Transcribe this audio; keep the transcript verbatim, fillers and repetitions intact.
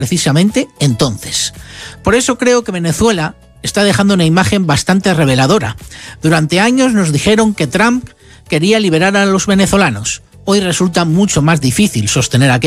precisamente entonces. Por eso creo que Venezuela está dejando una imagen bastante reveladora. Durante años nos dijeron que Trump quería liberar a los venezolanos. Hoy resulta mucho más difícil sostener aquello.